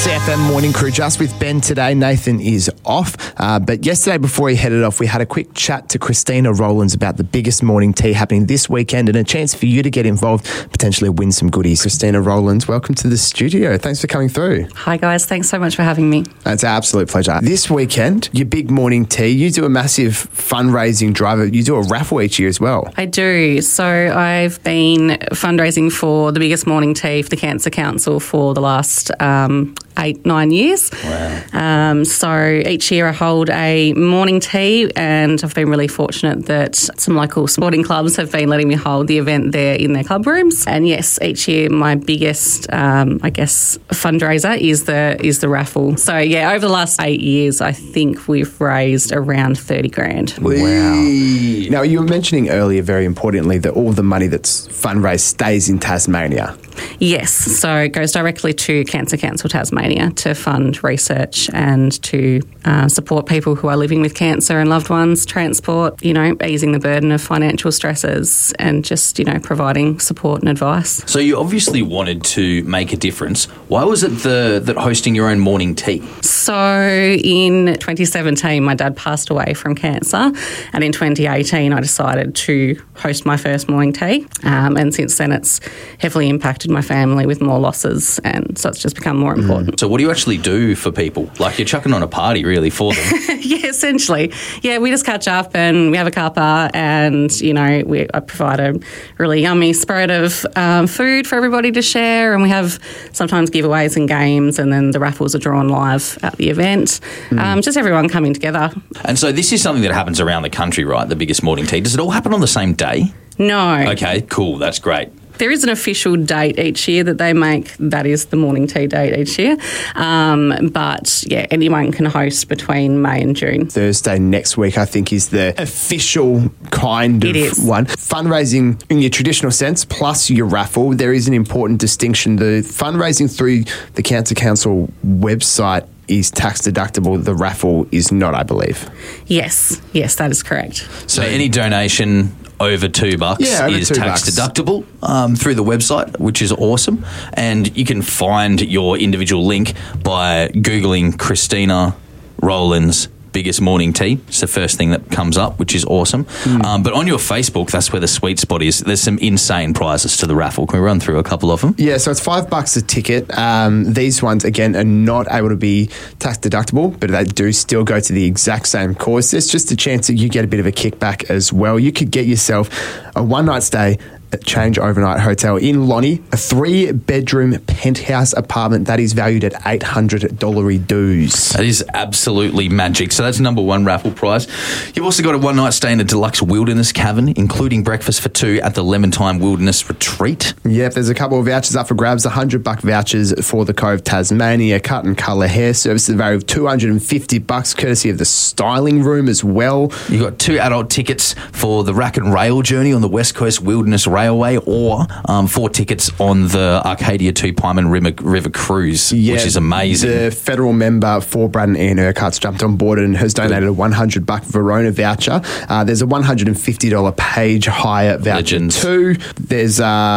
SAFM Morning Crew, just with Ben today. Nathan is off. But yesterday, before he headed off, we had a quick chat to Christina Rowlands about the biggest morning tea happening this weekend and a chance for you to get involved, potentially win some goodies. Christina Rowlands, welcome to the studio. Thanks for coming through. Hi guys, thanks so much for having me. It's our absolute pleasure. This weekend, your big morning tea, you do a massive fundraising drive. You do a raffle each year as well. I do. So I've been fundraising for the biggest morning tea for the Cancer Council for the last 8-9 years. Wow. So each year I hold a morning tea, and I've been really fortunate that some local sporting clubs have been letting me hold the event there in their club rooms. And yes, each year my biggest, fundraiser is the raffle. So yeah, over the last 8 years, I think we've raised around 30 grand. Wow. Now, you were mentioning earlier, very importantly, that all the money that's fundraised stays in Tasmania. Yes, so it goes directly to Cancer Council Tasmania to fund research and to support people who are living with cancer and loved ones, transport, easing the burden of financial stresses and just, providing support and advice. So you obviously wanted to make a difference. Why was it that hosting your own morning tea? So in 2017, my dad passed away from cancer, and in 2018, I decided to host my first morning tea. And since then, it's heavily impacted my family with more losses, and so it's just become more important. So what do you actually do for people? Like, you're chucking on a party really for them. Yeah, essentially. Yeah, we just catch up and we have a cuppa, and I provide a really yummy spread of food for everybody to share, and we have sometimes giveaways and games, and then the raffles are drawn live at the event. Just everyone coming together. And so this is something that happens around the country, right? The biggest morning tea. Does it all happen on the same day? No. Okay, cool. That's great. There is an official date each year that they make. That is the morning tea date each year. But, yeah, anyone can host between May and June. Thursday next week, I think, is the official kind of one. Fundraising in your traditional sense, plus your raffle, there is an important distinction. The fundraising through the Cancer Council website is tax deductible. The raffle is not, I believe. Yes, that is correct. So any donation over $2 is tax deductible through the website, which is awesome. And you can find your individual link by Googling Christina Rowlands biggest morning tea. It's the first thing that comes up, which is awesome. But on your Facebook, that's where the sweet spot is. There's some insane prizes to the raffle. Can we run through a couple of them? Yeah, so it's $5 a ticket. These ones, again, are not able to be tax deductible, but they do still go to the exact same cause. There's just a chance that you get a bit of a kickback as well. You could get yourself a one-night stay at Change Overnight Hotel in Lonnie, a 3-bedroom penthouse apartment that is valued at $800 dues. That is absolutely magic. So that's number one raffle prize. You've also got a one-night stay in a deluxe wilderness cabin, including breakfast for 2 at the Lemon-Time Wilderness Retreat. Yep, there's a couple of vouchers up for grabs. $100 vouchers for the Cove Tasmania cut and colour hair service at the value of $250, courtesy of the Styling Room as well. You've got 2 adult tickets for the Rack and Rail journey on the West Coast Wilderness Railway, or 4 tickets on the Arcadia to Pyman River Cruise, which is amazing. The federal member for Brad and Ian Urquhart's jumped on board and has donated a $100 Verona voucher. There's a $150 page hire voucher too. There's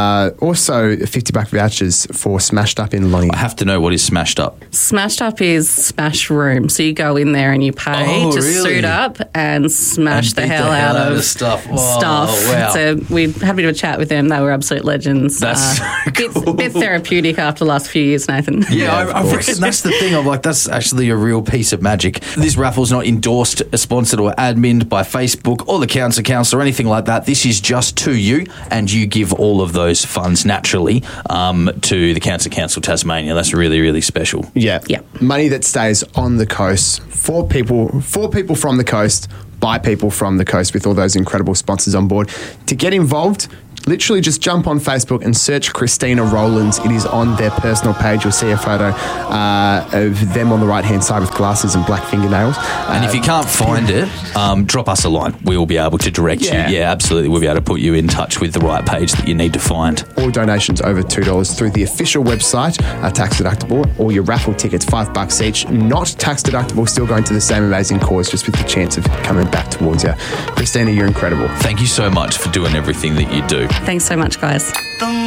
also $50 vouchers for Smashed Up in Lonnie. I have to know, what is Smashed Up? Smashed Up is Smash Room. So you go in there and you pay to suit up and smash the hell out of stuff. Wow. So we had a bit of a chat with them. They were absolute legends. That's so cool. Bit therapeutic after the last few years, Nathan. Yeah, I reckon that's the thing. I'm like, that's actually a real piece of magic. This raffle's not endorsed, sponsored or adminned by Facebook or the Cancer Council or anything like that. This is just to you, and you give all of those funds naturally to the Cancer Council Tasmania. That's really, really special. Yeah. Money that stays on the coast for people from the coast, by people from the coast, with all those incredible sponsors on board. To get involved, literally just jump on Facebook and search Christina Rowlands. It is on their personal page. You'll see a photo of them on the right-hand side with glasses and black fingernails. And if you can't find it, drop us a line. We will be able to direct you. Yeah, absolutely. We'll be able to put you in touch with the right page that you need to find. All donations over $2 through the official website are tax deductible. All your raffle tickets, $5 each, not tax deductible, still going to the same amazing cause, just with the chance of coming back towards you. Christina, you're incredible. Thank you so much for doing everything that you do. Thanks so much, guys.